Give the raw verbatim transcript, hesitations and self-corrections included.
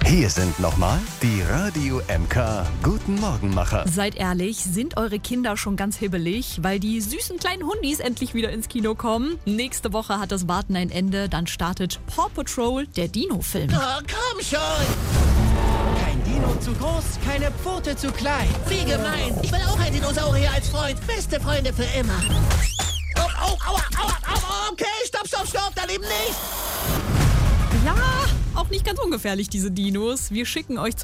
Hier sind nochmal die Radio M K Guten Morgenmacher. Seid ehrlich, sind eure Kinder schon ganz hibbelig, weil die süßen kleinen Hundis endlich wieder ins Kino kommen? Nächste Woche hat das Warten ein Ende, dann startet Paw Patrol, der Dino-Film. Oh, komm schon! Kein Dino zu groß, keine Pfote zu klein. Wie gemein! Ich will auch ein Dinosaurier als Freund. Beste Freunde für immer. Oh, oh, aua, aua, aua, okay, stopp, stopp, stopp, da eben nicht! Ja, auch nicht ganz ungefährlich, diese Dinos. Wir schicken euch